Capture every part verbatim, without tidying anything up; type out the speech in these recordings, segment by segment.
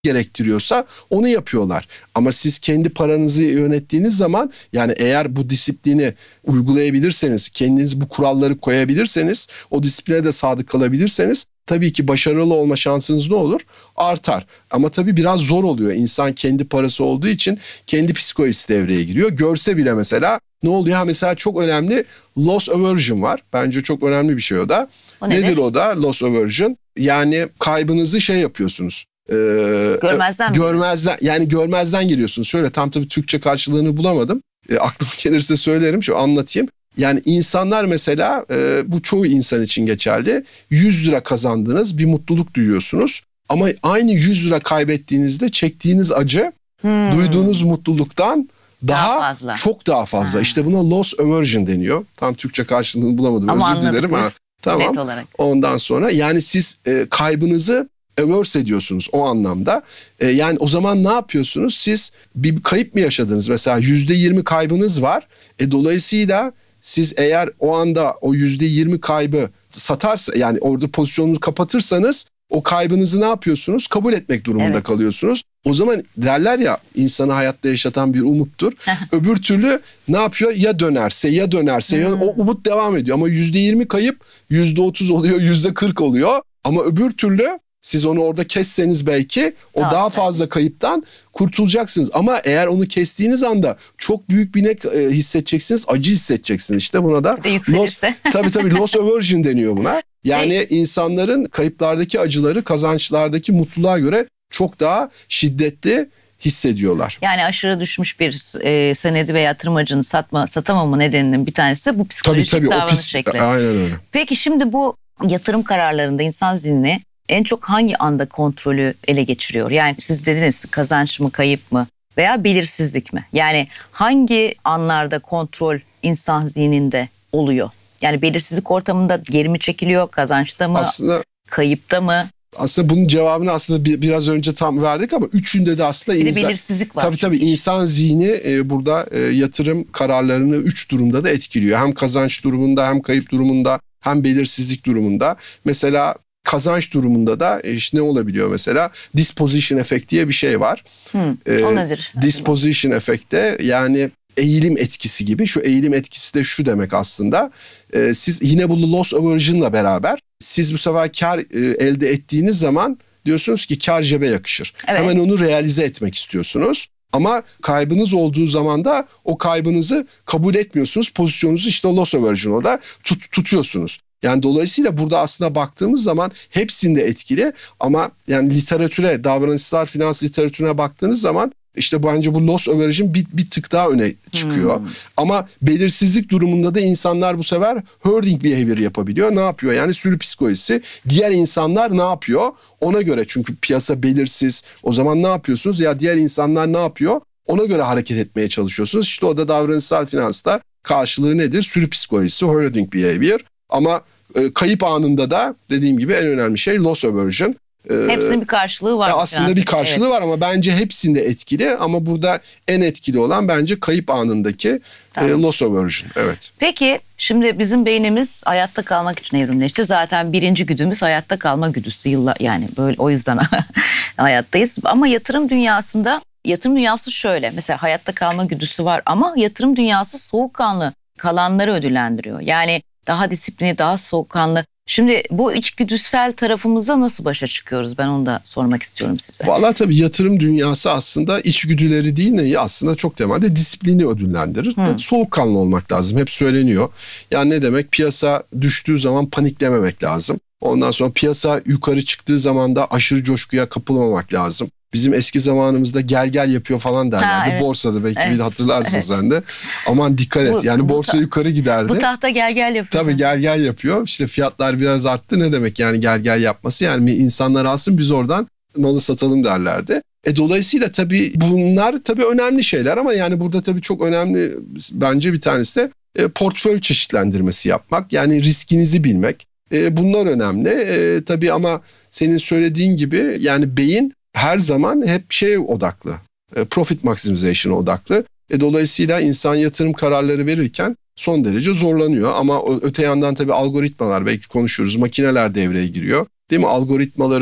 gerektiriyorsa onu yapıyorlar. Ama siz kendi paranızı yönettiğiniz zaman, yani eğer bu disiplini uygulayabilirseniz, kendiniz bu kuralları koyabilirseniz, o disipline de sadık kalabilirseniz tabii ki başarılı olma şansınız ne olur? Artar. Ama tabii biraz zor oluyor. İnsan kendi parası olduğu için kendi psikolojisi devreye giriyor. Görse bile mesela ne oluyor? Ha mesela çok önemli loss aversion var. Bence çok önemli bir şey o da. O nedir? nedir o da loss aversion? Yani kaybınızı şey yapıyorsunuz. Ee, Görmezden mi? Görmezden, yani görmezden geliyorsunuz. Şöyle, tam tabii Türkçe karşılığını bulamadım. E, aklıma gelirse söylerim, şu anlatayım. Yani insanlar mesela, e, bu çoğu insan için geçerli. yüz lira kazandınız, bir mutluluk duyuyorsunuz. Ama aynı yüz lira kaybettiğinizde çektiğiniz acı, Hmm. duyduğunuz mutluluktan daha, Daha fazla. çok daha fazla. Ha. İşte buna loss aversion deniyor. Tam Türkçe karşılığını bulamadım. Ama Özür dilerim. anladık Ha, biz tamam. net olarak. Ondan sonra yani siz e, kaybınızı averse ediyorsunuz o anlamda. E, yani o zaman ne yapıyorsunuz? Siz bir kayıp mı yaşadınız? Mesela yüzde yirmi kaybınız var. E, dolayısıyla siz eğer o anda o yüzde yirmi kaybı satarsa, yani orada pozisyonunuzu kapatırsanız, o kaybınızı ne yapıyorsunuz? Kabul etmek durumunda Evet. kalıyorsunuz. O zaman derler ya, insanı hayatta yaşatan bir umuttur. Öbür türlü ne yapıyor? Ya dönerse, ya dönerse, ya o umut devam ediyor. Ama yüzde yirmi kayıp yüzde otuz oluyor, yüzde kırk oluyor. Ama öbür türlü siz onu orada kesseniz belki o Daha daha güzel. fazla kayıptan kurtulacaksınız. Ama eğer onu kestiğiniz anda çok büyük bir ne e, hissedeceksiniz? Acı hissedeceksiniz. İşte buna da Bir de yükselirse. loss, tabii tabii loss aversion deniyor buna. Yani insanların kayıplardaki acıları kazançlardaki mutluluğa göre çok daha şiddetli hissediyorlar. Yani aşırı düşmüş bir e, senedi veya yatırımcının satma satamama nedeninin bir tanesi bu Tabii psikolojik tabii o davranış pis, şekli. aynen öyle. Peki şimdi bu yatırım kararlarında insan zihni en çok hangi anda kontrolü ele geçiriyor? Yani siz dediniz, kazanç mı, kayıp mı veya belirsizlik mi? Yani hangi anlarda kontrol insan zihninde oluyor? Yani belirsizlik ortamında geri mi çekiliyor, kazançta mı, Aslında kayıpta mı? aslında bunun cevabını aslında bir, biraz önce tam verdik ama üçünde de aslında Bir de insan, belirsizlik var. tabii tabii insan zihni e, burada e, yatırım kararlarını üç durumda da etkiliyor. Hem kazanç durumunda, hem kayıp durumunda, hem belirsizlik durumunda. Mesela kazanç durumunda da işte ne olabiliyor mesela? Disposition effect diye bir şey var. Hı, Ee, o nedir? Disposition effect'te, yani eğilim etkisi gibi. Şu eğilim etkisi de şu demek aslında. Ee, siz yine bu loss aversion'la beraber siz bu sefer kar e, elde ettiğiniz zaman diyorsunuz ki kar cebe yakışır. Evet. Hemen onu realize etmek istiyorsunuz. Ama kaybınız olduğu zaman da o kaybınızı kabul etmiyorsunuz. Pozisyonunuzu işte loss aversion'da da tut, tutuyorsunuz. Yani dolayısıyla burada aslında baktığımız zaman hepsinde etkili, ama yani literatüre, davranışsal finans literatürüne baktığınız zaman işte bence bu loss aversion bir, bir tık daha öne çıkıyor. Hmm. Ama belirsizlik durumunda da insanlar bu sefer herding behavior yapabiliyor. Ne yapıyor? Yani sürü psikolojisi. Diğer insanlar ne yapıyor? Ona göre, çünkü piyasa belirsiz. O zaman ne yapıyorsunuz? Ya diğer insanlar ne yapıyor? Ona göre hareket etmeye çalışıyorsunuz. İşte o da davranışsal finansta karşılığı nedir? Sürü psikolojisi, herding behavior. Ama e, kayıp anında da dediğim gibi en önemli şey loss aversion. E, Hepsinin bir karşılığı var. aslında bir karşılığı evet. var ama bence hepsinde etkili. Ama burada en etkili olan bence kayıp anındaki Tamam. e, loss aversion. Evet. Peki şimdi bizim beynimiz hayatta kalmak için evrimleşti. Zaten birinci güdümüz hayatta kalma güdüsü. Yıllar, yani böyle o yüzden hayattayız. Ama yatırım dünyasında yatırım dünyası şöyle. Mesela hayatta kalma güdüsü var ama yatırım dünyası soğukkanlı kalanları ödüllendiriyor. Yani daha disiplini, daha soğukkanlı. Şimdi bu içgüdüsel tarafımıza nasıl başa çıkıyoruz? Ben onu da sormak istiyorum size. Vallahi tabii yatırım dünyası aslında içgüdüleri değil de aslında çok temelde disiplini ödüllendirir. Hmm. Soğukkanlı olmak lazım. Hep söyleniyor. Yani ne demek? Piyasa düştüğü zaman paniklememek lazım. Ondan sonra piyasa yukarı çıktığı zaman da aşırı coşkuya kapılmamak lazım. Bizim eski zamanımızda gel gel yapıyor falan derlerdi. Ha, evet. Borsada belki evet. bir hatırlarsın evet. sen de. Aman dikkat et. Bu, yani borsa yukarı giderdi. Bu tahta gel gel yapıyor. Tabii gel gel yapıyor. İşte fiyatlar biraz arttı. Ne demek yani gel gel yapması? Yani insanlar alsın, biz oradan malı satalım derlerdi. E dolayısıyla tabii bunlar tabii önemli şeyler ama yani burada tabii çok önemli bence bir tanesi de e, portföy çeşitlendirmesi yapmak. Yani riskinizi bilmek. E, bunlar önemli. E, tabii ama senin söylediğin gibi yani beyin her zaman hep şeye odaklı, profit maximization'a odaklı. E dolayısıyla insan yatırım kararları verirken son derece zorlanıyor. Ama öte yandan tabii algoritmalar, belki konuşuruz, makineler devreye giriyor. Değil mi? Algoritmaların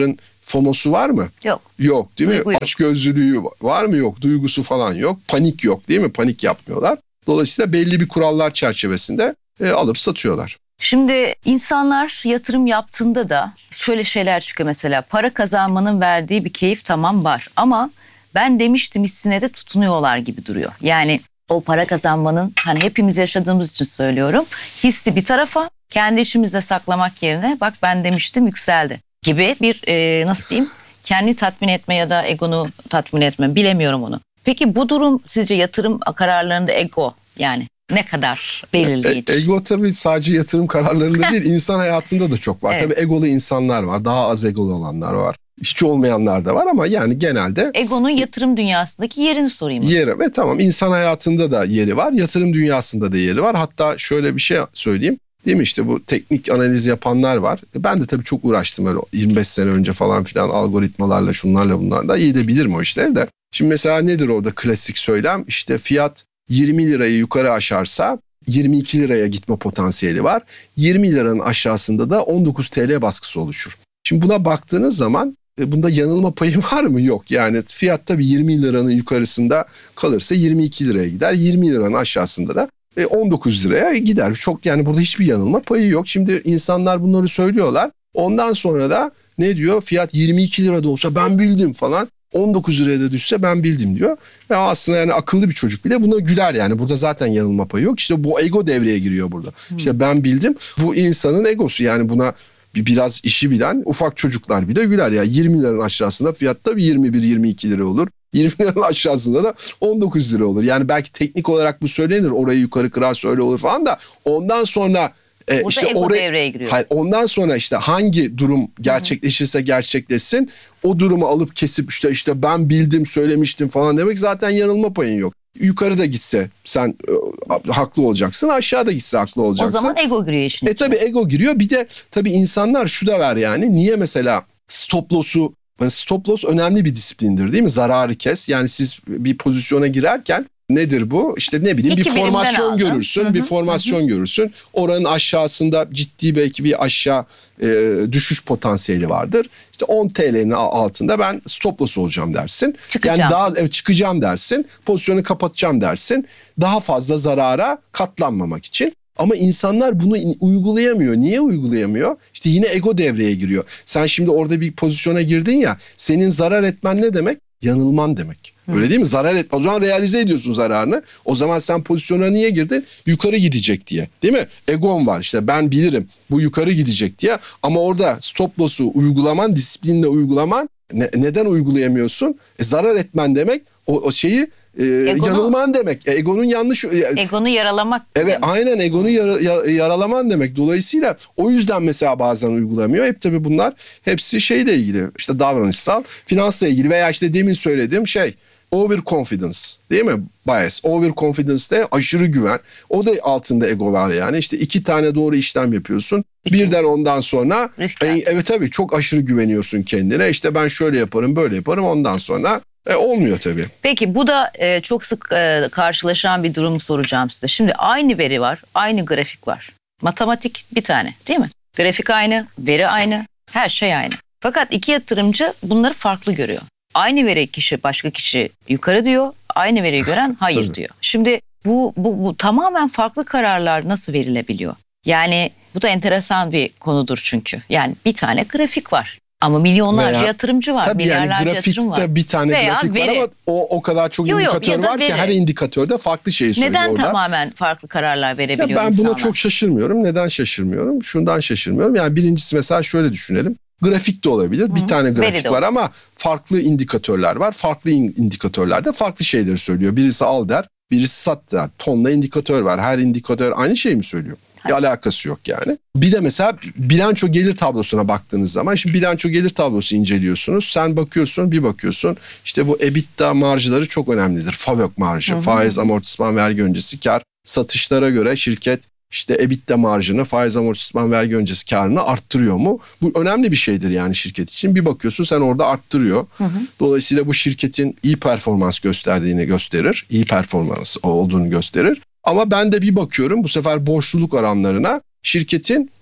FOMO'su var mı? Yok. Yok değil Duygu mi? yok. Açgözlülüğü var mı? Yok. Duygusu falan yok. Panik yok değil mi? Panik yapmıyorlar. Dolayısıyla belli bir kurallar çerçevesinde e, alıp satıyorlar. Şimdi insanlar yatırım yaptığında da şöyle şeyler çıkıyor mesela. Para kazanmanın verdiği bir keyif tamam var ama ben demiştim hissine de tutunuyorlar gibi duruyor. Yani o para kazanmanın, hani hepimiz yaşadığımız için söylüyorum, hissi bir tarafa, kendi içimizde saklamak yerine bak ben demiştim yükseldi gibi bir e, nasıl diyeyim, kendi tatmin etme ya da egonu tatmin etme, bilemiyorum onu. Peki bu durum sizce yatırım kararlarında ego yani ne kadar belirleyici? E, ego tabii sadece yatırım kararlarında değil, insan hayatında da çok var. Evet. Tabii egolu insanlar var, daha az egolu olanlar var. Hiç olmayanlar da var ama yani genelde Egonun yatırım dünyasındaki yerini sorayım. yeri ve tamam, insan hayatında da yeri var, yatırım dünyasında da yeri var. Hatta şöyle bir şey söyleyeyim. Değil mi, işte bu teknik analiz yapanlar var. Ben de tabii çok uğraştım öyle yirmi beş sene önce falan filan, algoritmalarla şunlarla bunlarla. İyi de bilirim o işleri de. Şimdi mesela nedir orada klasik söylem? İşte fiyat yirmi lirayı yukarı aşarsa yirmi iki liraya gitme potansiyeli var. yirmi liranın aşağısında da on dokuz TL baskısı oluşur. Şimdi buna baktığınız zaman bunda yanılma payı var mı? Yok. Yani fiyat tabii yirmi liranın yukarısında kalırsa yirmi iki liraya gider. yirmi liranın aşağısında da on dokuz liraya gider. Çok, yani burada hiçbir yanılma payı yok. Şimdi insanlar bunları söylüyorlar. Ondan sonra da ne diyor? Fiyat yirmi iki lirada olsa ben bildim falan. on dokuz liraya da düşse ben bildim diyor. Ve aslında yani akıllı bir çocuk bile buna güler yani. Burada zaten yanılma payı yok. İşte bu ego devreye giriyor burada. Hmm. İşte ben bildim. Bu insanın egosu, yani buna biraz işi bilen ufak çocuklar bile güler ya. yirmi liranın aşağısında fiyat tabii yirmi bir yirmi iki lira olur. yirmi liranın aşağısında da on dokuz lira olur. Yani belki teknik olarak bu söylenir. Orayı yukarı kırarsa öyle olur falan da ondan sonra e, burada işte ego oraya, devreye giriyor. Hayır, ondan sonra işte hangi durum gerçekleşirse gerçekleşsin, o durumu alıp kesip işte işte ben bildim söylemiştim falan demek, zaten yanılma payın yok. Yukarı da gitse sen e, haklı olacaksın, aşağıda gitse haklı olacaksın. O zaman ego giriyor işin E tabii ego giriyor. Bir de tabii insanlar şu da var yani. Niye mesela stop loss'u, stop loss önemli bir disiplindir değil mi? Zararı kes. Yani siz bir pozisyona girerken nedir bu? İşte ne bileyim, İki bir formasyon görürsün, Hı-hı. bir formasyon Hı-hı. görürsün. Oranın aşağısında ciddi belki bir aşağı e, düşüş potansiyeli vardır. İşte on TL'nin altında ben stop loss olacağım dersin. Çıkacağım. Yani daha evet, çıkacağım dersin. Pozisyonu kapatacağım dersin. Daha fazla zarara katlanmamak için. Ama insanlar bunu uygulayamıyor. Niye uygulayamıyor? İşte yine ego devreye giriyor. Sen şimdi orada bir pozisyona girdin ya, senin zarar etmen ne demek? Yanılman demek. Öyle değil mi? Zarar etme. O zaman realize ediyorsun zararını. O zaman sen pozisyona niye girdin? Yukarı gidecek diye. Değil mi? Egon var, işte ben bilirim bu yukarı gidecek diye. Ama orada stop loss'u uygulaman, disiplinle uygulaman, ne, neden uygulayamıyorsun? E, zarar etmen demek o, o şeyi e, Egonu, yanılman demek. E, egonun yanlış. E, egonu yaralamak. Evet demek. Aynen egonu yara, ya, yaralaman demek. Dolayısıyla o yüzden mesela bazen uygulamıyor. Hep tabii bunlar hepsi şeyle ilgili. İşte davranışsal, finansla ilgili veya işte demin söylediğim şey. Overconfidence değil mi? Bias. Overconfidence de aşırı güven. O da altında ego var yani. İşte iki tane doğru işlem yapıyorsun. Birden ondan sonra e, evet tabii çok aşırı güveniyorsun kendine. İşte ben şöyle yaparım, böyle yaparım. Ondan sonra e, olmuyor tabii. Peki bu da e, çok sık e, karşılaşan bir durum soracağım size. Şimdi aynı veri var, aynı grafik var. Matematik bir tane değil mi? Grafik aynı, veri aynı, her şey aynı. Fakat iki yatırımcı bunları farklı görüyor. Aynı veri kişi başka kişi yukarı diyor, aynı veriyi gören hayır diyor. Şimdi bu, bu, bu tamamen farklı kararlar nasıl verilebiliyor? Yani bu da enteresan bir konudur çünkü. Yani bir tane grafik var ama milyonlarca Veya, yatırımcı var, milyarlarca yani yatırım var. Grafikte bir tane Veya grafik veri. var ama o, o kadar çok yo, indikatör yo, var veri. ki her indikatörde farklı şeyi söylüyor Neden orada. Neden tamamen farklı kararlar verebiliyor ya ben insanlar? buna çok şaşırmıyorum. Neden şaşırmıyorum? Şundan şaşırmıyorum. Yani birincisi mesela şöyle düşünelim. Grafik de olabilir. Hı-hı. Bir tane grafik var ama farklı indikatörler var. Farklı indikatörlerde farklı şeyleri söylüyor. Birisi al der, birisi sat der. Tonla indikatör var. Her indikatör aynı şeyi mi söylüyor? Bir alakası yok yani. Bir de mesela bilanço gelir tablosuna baktığınız zaman, şimdi bilanço gelir tablosu inceliyorsunuz. Sen bakıyorsun, bir bakıyorsun. İşte bu EBITDA marjları çok önemlidir. FAVÖK marjı, Hı-hı. faiz, amortisman, vergi öncesi kar. Satışlara göre şirket İşte EBITDA marjını, faiz, amortisman, vergi öncesi karını arttırıyor mu? Bu önemli bir şeydir yani şirket için. Bir bakıyorsun sen orada arttırıyor. Hı hı. Dolayısıyla bu şirketin iyi performans gösterdiğini gösterir. İyi performans olduğunu gösterir. Ama ben de bir bakıyorum bu sefer borçluluk oranlarına, şirketin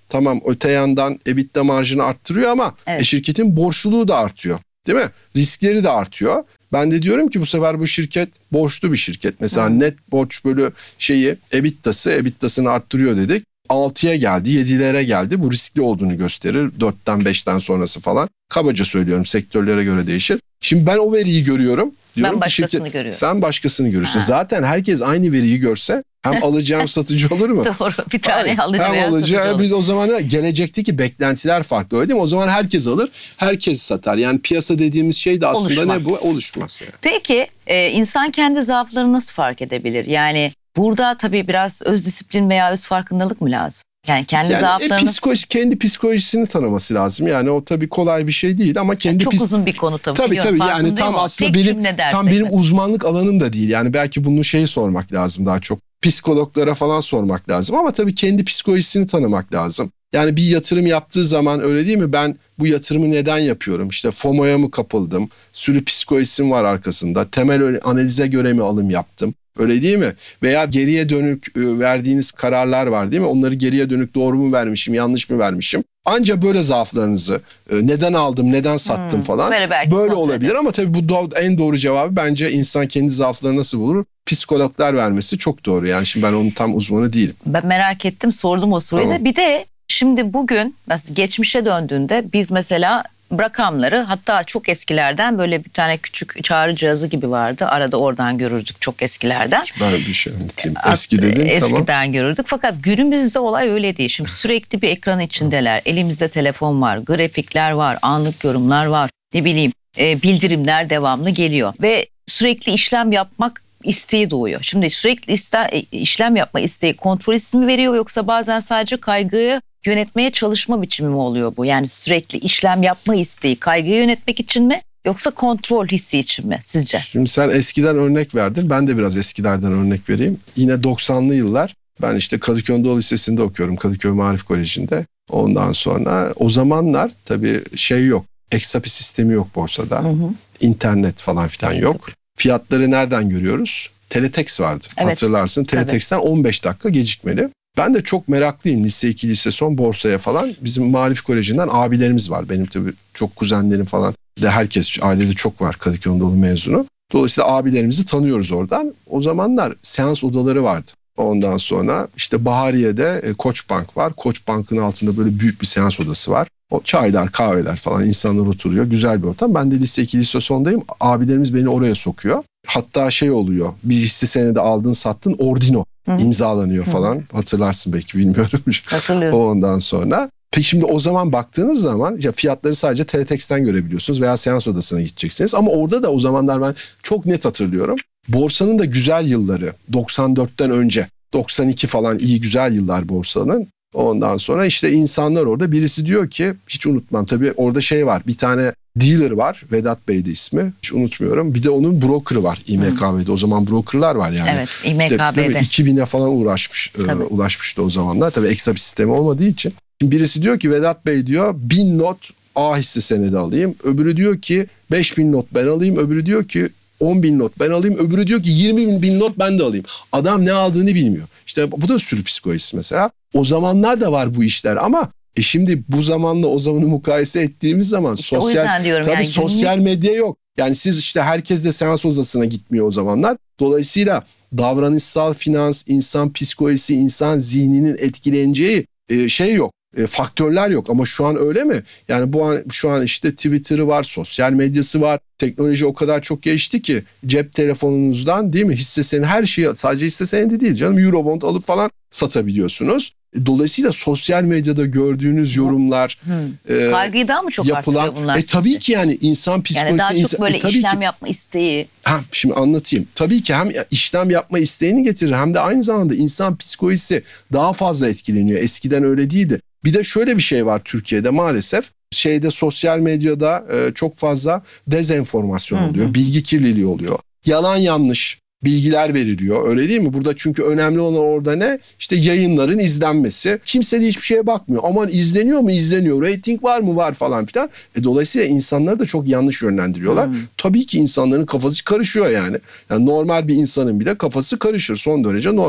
tamam öte yandan EBITDA marjını arttırıyor ama Evet. e, şirketin borçluluğu da artıyor. Değil mi? Riskleri de artıyor. Ben de diyorum ki bu sefer bu şirket borçlu bir şirket. Mesela Hı. net borç bölü şeyi EBITDA'sı, EBITDA'sını arttırıyor dedik. altıya geldi, yedilere geldi. Bu riskli olduğunu gösterir. dörtten beşten sonrası falan. Kabaca söylüyorum, sektörlere göre değişir. Şimdi ben o veriyi görüyorum. Diyorum Ben ki başkasını şirket, görüyorum. sen başkasını görüyorsun. Ha. Zaten herkes aynı veriyi görse hem alacağım satıcı olur mu? Doğru. Bir tane Hayır, alıcı hem veya satıcı alacağı olur. biz o zaman gelecekteki beklentiler farklı öyle değil mi? O zaman herkes alır, herkes satar. Yani piyasa dediğimiz şey de aslında Oluşmaz. ne bu? Oluşmaz yani. Peki e, insan kendi zaaflarını nasıl fark edebilir? Yani burada tabii biraz öz disiplin veya öz farkındalık mı lazım? Yani kendi Yani e, zaaflarını... psikoloji, kendi psikolojisini tanıması lazım. Yani o tabii kolay bir şey değil ama kendi Çok pis- uzun bir konu tabii. Tabii biliyorum, tabii yani farkındayım tam ama aslında tek benim cümle dersek tam benim mesela. uzmanlık alanım da değil. Yani belki bunu şeyi sormak lazım daha çok. Psikologlara falan sormak lazım ama tabii kendi psikolojisini tanımak lazım. Yani bir yatırım yaptığı zaman öyle değil mi? Ben bu yatırımı neden yapıyorum? İşte FOMO'ya mı kapıldım? Sürü psikolojim var arkasında. Temel analize göre mi alım yaptım? Öyle değil mi? Veya geriye dönük verdiğiniz kararlar var değil mi? Onları geriye dönük doğru mu vermişim, yanlış mı vermişim? Anca böyle zaaflarınızı neden aldım, neden sattım Hmm, falan böyle belki böyle kontrol olabilir ama tabii bu do- en doğru cevabı bence insan kendi zaaflarını nasıl bulur? Psikologlar vermesi çok doğru. Yani şimdi ben onun tam uzmanı değilim. Ben merak ettim, sordum o soruyu Tamam. da. Bir de şimdi bugün mesela geçmişe döndüğünde biz mesela rakamları, hatta çok eskilerden böyle bir tane küçük çağrı cihazı gibi vardı. Arada oradan görürdük, çok eskilerden. Ben bir şey anlatayım. Eski dedin Eskiden tamam. görürdük fakat günümüzde olay öyle değil. Şimdi sürekli bir ekran içindeler. Elimizde telefon var, grafikler var, anlık yorumlar var. Ne bileyim e, bildirimler devamlı geliyor ve sürekli işlem yapmak isteği doğuyor. Şimdi sürekli iste, işlem yapma isteği kontrol hissi mi veriyor yoksa bazen sadece kaygıyı yönetmeye çalışma biçimi mi oluyor bu? Yani sürekli işlem yapma isteği kaygıyı yönetmek için mi yoksa kontrol hissi için mi sizce? Şimdi sen eskiden örnek verdin. Ben de biraz eskilerden örnek vereyim. Yine doksanlı yıllar. Ben işte Kadıköy Anadolu Lisesi'nde okuyorum. Kadıköy Maarif Koleji'nde. Ondan sonra o zamanlar tabii şey yok. Eksapi sistemi yok borsada. Hı hı. İnternet falan filan yok. Fiyatları nereden görüyoruz? Teletext vardı. Evet. Hatırlarsın. Teletext'ten on beş dakika gecikmeli. Ben de çok meraklıyım. Lise iki, lise son borsaya falan. Bizim Maarif Koleji'nden abilerimiz var. Benim tabii çok kuzenlerim falan. De herkes ailede çok var Kadıköy Anadolu mezunu. Dolayısıyla abilerimizi tanıyoruz oradan. O zamanlar seans odaları vardı. Ondan sonra işte Bahariye'de e, Koçbank var. Koçbank'ın altında böyle büyük bir seans odası var. O çaylar, kahveler falan insanlar oturuyor. Güzel bir ortam. Ben de lise iki, lise sondayım. Abilerimiz beni oraya sokuyor. Hatta şey oluyor. Bir hisse senedi aldın sattın ordino Hı hı. imzalanıyor falan. Hatırlarsın belki bilmiyorum. Hatırlıyorum. Ondan sonra. Peki şimdi o zaman baktığınız zaman ya fiyatları sadece Teletext'ten görebiliyorsunuz veya seans odasına gideceksiniz. Ama orada da o zamanlar ben çok net hatırlıyorum. Borsanın da güzel yılları doksan dörtten önce doksan iki falan iyi güzel yıllar borsanın. Ondan sonra işte insanlar orada birisi diyor ki hiç unutmam tabii orada şey var bir tane dealer var Vedat Bey'di ismi hiç unutmuyorum. Bir de onun broker'ı var İ M K B'de o zaman broker'lar var yani. Evet, İ M K B'de. İşte, iki bine falan uğraşmış e, ulaşmıştı o zamanlar tabii eksa sistemi olmadığı için. Şimdi birisi diyor ki Vedat Bey diyor bin not A hisse senedi alayım. Öbürü diyor ki beş bin not ben alayım. Öbürü diyor ki on bin not ben alayım. Öbürü diyor ki yirmi bin not ben de alayım. Adam ne aldığını bilmiyor. İşte bu da sürü psikolojisi mesela. O zamanlar da var bu işler ama e şimdi bu zamanla o zamanı mukayese ettiğimiz zaman İşte o sosyal yüzden diyorum tabii yani sosyal medya yok. Yani siz işte herkes de seans odasına gitmiyor o zamanlar. Dolayısıyla davranışsal finans, insan psikolojisi, insan zihninin etkileneceği e, şey yok. E, faktörler yok ama şu an öyle mi? Yani bu an şu an işte Twitter'ı var, sosyal medyası var. Teknoloji o kadar çok gelişti ki cep telefonunuzdan değil mi hisse senedi her şeyi sadece hisse senedi değil canım Eurobond alıp falan satabiliyorsunuz. Dolayısıyla sosyal medyada gördüğünüz yorumlar Hmm. e, Kaygıyı daha mı çok yapılan arttırıyor bunlar? e tabii sizce? ki yani insan psikolojisi Yani daha çok insan, böyle e, tabii işlem ki, yapma isteği. ha, şimdi anlatayım. Tabii ki hem işlem yapma isteğini getirir hem de aynı zamanda insan psikolojisi daha fazla etkileniyor. Eskiden öyle değildi. Bir de şöyle bir şey var Türkiye'de maalesef. Şeyde sosyal medyada e, çok fazla dezenformasyon oluyor. Hı hı. Bilgi kirliliği oluyor. Yalan yanlış bilgiler veriliyor. Öyle değil mi? Burada çünkü önemli olan orada ne? İşte yayınların izlenmesi. Kimse de hiçbir şeye bakmıyor. Aman izleniyor mu? İzleniyor. Rating var mı? Var falan filan. E, dolayısıyla insanları da çok yanlış yönlendiriyorlar. Hmm. Tabii ki insanların kafası karışıyor yani. Yani normal bir insanın bile kafası karışır. Son derece normal.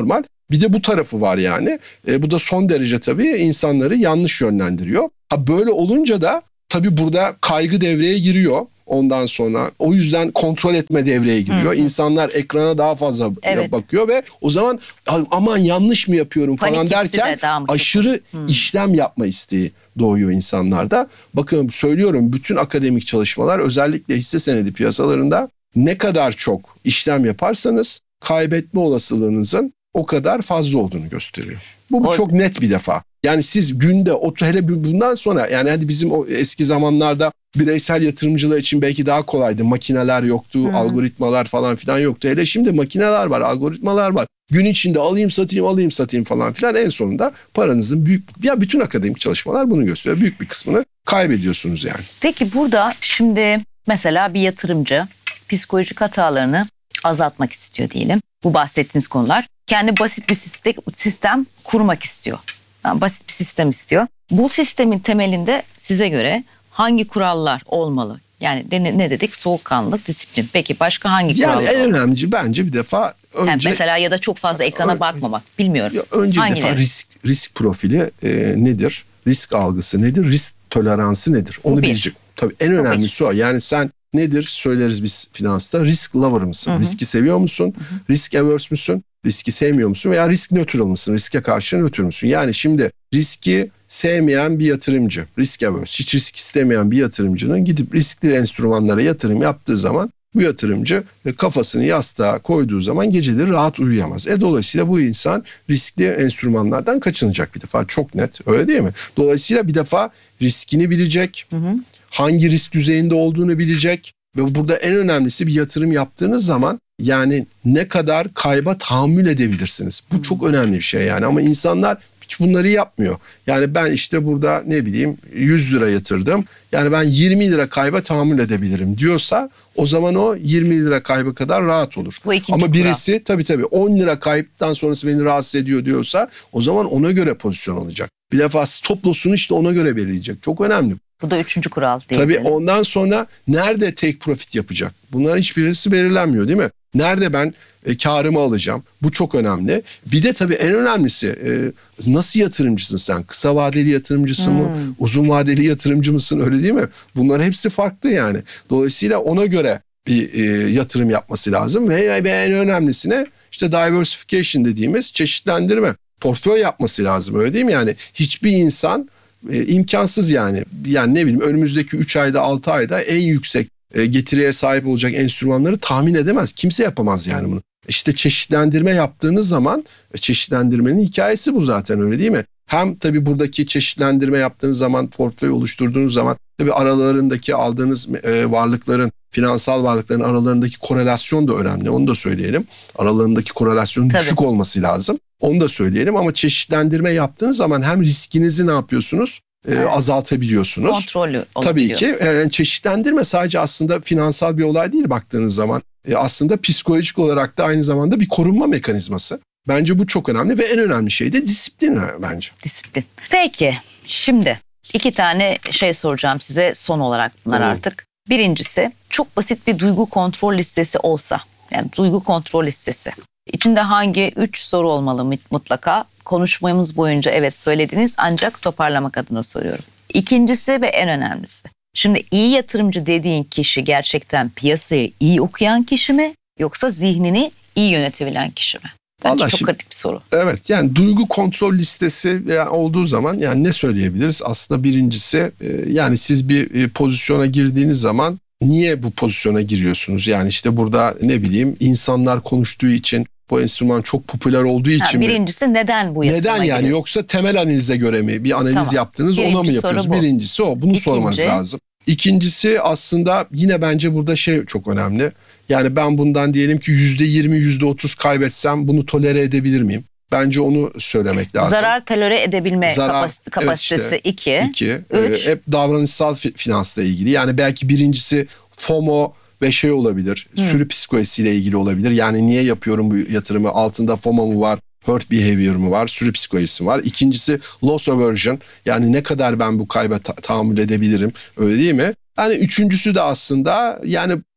Bir de bu tarafı var yani. E, bu da son derece tabii insanları yanlış yönlendiriyor. Ha, böyle olunca da tabii burada kaygı devreye giriyor. Ondan sonra o yüzden kontrol etme devreye giriyor. Hı hı. İnsanlar ekrana daha fazla evet. bakıyor ve o zaman aman yanlış mı yapıyorum falan Panik derken de aşırı hı. işlem yapma isteği doğuyor insanlarda. Bakın söylüyorum, bütün akademik çalışmalar özellikle hisse senedi piyasalarında ne kadar çok işlem yaparsanız kaybetme olasılığınızın o kadar fazla olduğunu gösteriyor. Bu, bu çok net bir defa. Yani siz günde otur, hele bundan sonra, yani hadi bizim o eski zamanlarda bireysel yatırımcılar için belki daha kolaydı. Makineler yoktu, hmm. algoritmalar falan filan yoktu. Hele şimdi makineler var, algoritmalar var. Gün içinde alayım satayım alayım satayım falan filan, en sonunda paranızın büyük, ya bütün akademik çalışmalar bunu gösteriyor. Büyük bir kısmını kaybediyorsunuz yani. Peki burada şimdi mesela bir yatırımcı psikolojik hatalarını azaltmak istiyor diyelim. Bu bahsettiğiniz konular. Kendi basit bir sistem, sistem kurmak istiyor. Yani basit bir sistem istiyor. Bu sistemin temelinde size göre hangi kurallar olmalı? Yani ne, ne dedik? Soğukkanlılık, disiplin. Peki başka hangi yani kurallar? Yani en önemli bence bir defa önce... Yani mesela ya da çok fazla ekrana ön, bakmamak. Bilmiyorum. Ya önce Hangileri? bir defa risk, risk profili e, nedir? Risk algısı nedir? Risk toleransı nedir? Onu bilecek. Tabii en önemlisi o. Yani sen nedir söyleriz biz finansta? Risk lover mısın? Hı-hı. Riski seviyor musun? Hı-hı. Risk averse müsün? Riski sevmiyor musun? Veya risk neutral mısın? Riske karşı nötr müsün? Yani şimdi riski sevmeyen bir yatırımcı, risk averse, hiç risk istemeyen bir yatırımcının gidip riskli enstrümanlara yatırım yaptığı zaman bu yatırımcı kafasını yastığa koyduğu zaman geceleri rahat uyuyamaz. E dolayısıyla bu insan riskli enstrümanlardan kaçınacak bir defa. Çok net, öyle değil mi? Dolayısıyla bir defa riskini bilecek, hı hı. hangi risk düzeyinde olduğunu bilecek ve burada en önemlisi bir yatırım yaptığınız zaman yani ne kadar kayba tahammül edebilirsiniz. Bu çok önemli bir şey yani, ama insanlar hiç bunları yapmıyor. Yani ben işte burada ne bileyim yüz lira yatırdım. Yani ben yirmi lira kayba tahammül edebilirim diyorsa o zaman o yirmi lira kaybı kadar rahat olur. Ama birisi kural. tabii tabii on lira kayıptan sonrası beni rahatsız ediyor diyorsa o zaman ona göre pozisyon alacak. Bir defa stop loss'unu işte ona göre belirleyecek. Çok önemli. Bu da üçüncü kural değil Tabii mi? Ondan sonra nerede take profit yapacak? Bunların hiçbirisi belirlenmiyor değil mi? Nerede ben e, karımı alacağım? Bu çok önemli. Bir de tabii en önemlisi e, nasıl yatırımcısın sen? Kısa vadeli yatırımcısın hmm. mı? Uzun vadeli yatırımcı mısın? Öyle değil mi? Bunlar hepsi farklı yani. Dolayısıyla ona göre bir e, yatırım yapması lazım. Ve, ve en önemlisine işte diversification dediğimiz çeşitlendirme. Portföy yapması lazım, öyle değil mi? Yani hiçbir insan e, imkansız yani. Yani ne bileyim önümüzdeki üç ayda altı ayda en yüksek e, getiriye sahip olacak enstrümanları tahmin edemez. Kimse yapamaz yani bunu. İşte çeşitlendirme yaptığınız zaman, çeşitlendirmenin hikayesi bu zaten, öyle değil mi? Hem tabii buradaki çeşitlendirme yaptığınız zaman, portföy oluşturduğunuz zaman tabii aralarındaki aldığınız e, varlıkların, finansal varlıkların aralarındaki korelasyon da önemli. Onu da söyleyelim. Aralarındaki korelasyonun tabii. düşük olması lazım. Onu da söyleyelim, ama çeşitlendirme yaptığınız zaman hem riskinizi ne yapıyorsunuz? E, evet. azaltabiliyorsunuz. Kontrolü olabiliyor. Tabii ki. Yani çeşitlendirme sadece aslında finansal bir olay değil baktığınız zaman. E, aslında psikolojik olarak da aynı zamanda bir korunma mekanizması. Bence bu çok önemli ve en önemli şey de disiplin bence. Disiplin. Peki şimdi iki tane şey soracağım size son olarak bunlar hmm. artık. Birincisi, çok basit bir duygu kontrol listesi olsa, yani duygu kontrol listesi. İçinde hangi üç soru olmalı mutlaka? Konuşmamız boyunca evet söylediniz, ancak toparlamak adına soruyorum. İkincisi ve en önemlisi. Şimdi iyi yatırımcı dediğin kişi gerçekten piyasayı iyi okuyan kişi mi? Yoksa zihnini iyi yönetebilen kişi mi? Bence çok şimdi, kritik bir soru. Evet, yani duygu kontrol listesi olduğu zaman yani ne söyleyebiliriz? Aslında birincisi yani siz bir pozisyona girdiğiniz zaman niye bu pozisyona giriyorsunuz? Yani işte burada ne bileyim insanlar konuştuğu için, bu enstrüman çok popüler olduğu için ha, birincisi mi? neden bu yatırıma Neden yani giriyorsun? Yoksa temel analize göre mi bir analiz tamam. yaptınız, Birinci ona mı yapıyorsunuz? Birincisi o, bunu İkinci. sormanız lazım. İkincisi aslında yine bence burada şey çok önemli. Yani ben bundan diyelim ki yüzde yirmi, yüzde otuz kaybetsem bunu tolere edebilir miyim? Bence onu söylemek lazım. Zarar tolere edebilme Zarar, kapasitesi, kapasitesi evet işte, iki. iki. Üç. Ee, hep davranışsal finansla ilgili. Yani belki birincisi FOMO ve şey olabilir. Hmm. Sürü psikolojisiyle ilgili olabilir. Yani niye yapıyorum bu yatırımı? Altında FOMO mu var? Hurt behavior mu var? Sürü psikolojisi var. İkincisi loss aversion. Yani ne kadar ben bu kayba ta- tahammül edebilirim? Öyle değil mi? Yani üçüncüsü de aslında yani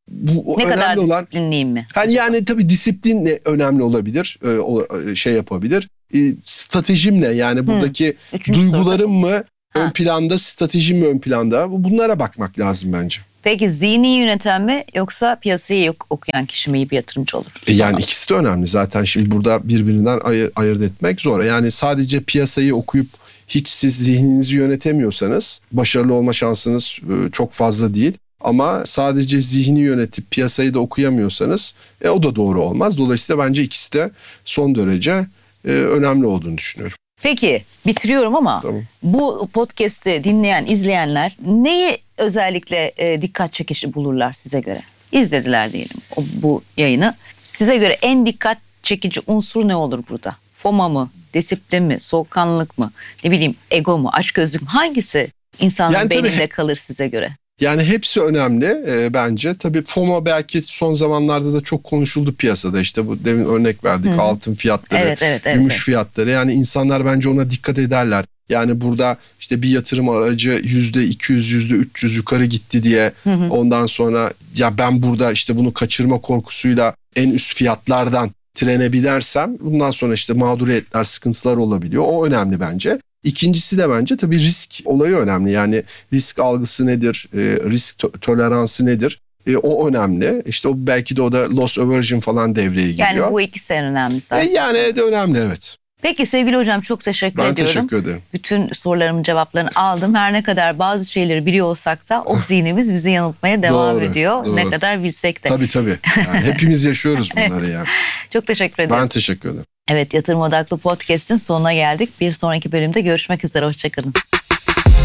Bu Ne önemli kadar olan, disiplinliyim mi? hani yani tabii disiplin de önemli olabilir. E, o, e, şey yapabilir. E, stratejim ne? Yani buradaki Üçüncü duygularım mı ön Ha. planda, stratejim mi ön planda? Bunlara bakmak lazım bence. Peki zihni yöneten mi yoksa piyasayı yok okuyan kişi mi iyi bir yatırımcı olur? E yani ikisi de önemli zaten, şimdi burada birbirinden ayır, ayırt etmek zor. Yani sadece piyasayı okuyup hiç siz zihninizi yönetemiyorsanız başarılı olma şansınız e, çok fazla değil. Ama sadece zihni yönetip piyasayı da okuyamıyorsanız e, o da doğru olmaz. Dolayısıyla bence ikisi de son derece e, önemli olduğunu düşünüyorum. Peki bitiriyorum ama Tamam. bu podcast'i dinleyen, izleyenler neyi özellikle e, dikkat çekici bulurlar size göre? İzlediler diyelim o, bu yayını. Size göre en dikkat çekici unsur ne olur burada? FOMO mu, disiplin mi, soğukkanlılık mı, ne bileyim ego mu, açgözlük mü? Hangisi insanın Yani tabii- beyninde kalır size göre? Yani hepsi önemli e, bence. Tabii FOMO belki son zamanlarda da çok konuşuldu piyasada. İşte bu demin örnek verdik, altın fiyatları, Evet, evet, evet, gümüş evet. fiyatları. Yani insanlar bence ona dikkat ederler. Yani burada işte bir yatırım aracı yüzde iki yüz, yüzde üç yüz yukarı gitti diye ondan sonra ya ben burada işte bunu kaçırma korkusuyla en üst fiyatlardan trene binersem bundan sonra işte mağduriyetler, sıkıntılar olabiliyor. O önemli bence. İkincisi de bence tabii risk olayı önemli. Yani risk algısı nedir, e, risk to- toleransı nedir? E, o önemli. İşte o belki de o da loss aversion falan devreye giriyor. Yani bu ikisi en önemlisi E, aslında. yani de önemli, evet. Peki sevgili hocam çok teşekkür Ben ediyorum. teşekkür ederim. Bütün sorularımın cevaplarını aldım. Her ne kadar bazı şeyleri biliyor olsak da o zihnimiz bizi yanıltmaya devam Doğru, ediyor. doğru. Ne kadar bilsek de. Tabii tabii. Yani hepimiz yaşıyoruz bunları yani. Çok teşekkür ederim. Ben teşekkür ederim. Evet, Yatırım Odaklı Podcast'in sonuna geldik. Bir sonraki bölümde görüşmek üzere. Hoşçakalın.